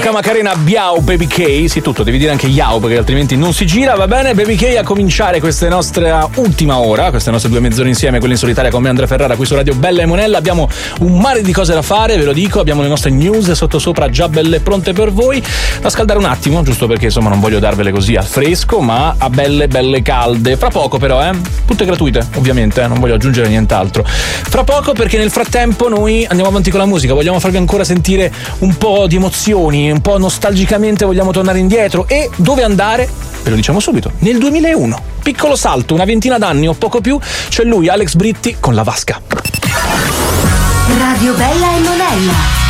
Luca Macarena, Biau, Baby K. Sì, tutto, devi dire anche Yao perché altrimenti non si gira, va bene? Baby K a cominciare questa nostra ultima ora, queste nostre 2 mezz'ore insieme, quelle in solitaria con me Andrea Ferrara qui su Radio Bella e Monella. Abbiamo un mare di cose da fare, ve lo dico, abbiamo le nostre news sottosopra già belle pronte per voi, da scaldare un attimo, giusto perché insomma non voglio darvele così al fresco, ma a belle calde. Fra poco però, tutte gratuite, ovviamente, non voglio aggiungere nient'altro. Fra poco, perché nel frattempo noi andiamo avanti con la musica, vogliamo farvi ancora sentire un po' di emozioni, un po' nostalgicamente vogliamo tornare indietro. E dove andare? Ve lo diciamo subito, nel 2001. Piccolo salto, una ventina d'anni o poco più, c'è lui, Alex Britti, con La Vasca. Radio Bella e Monella.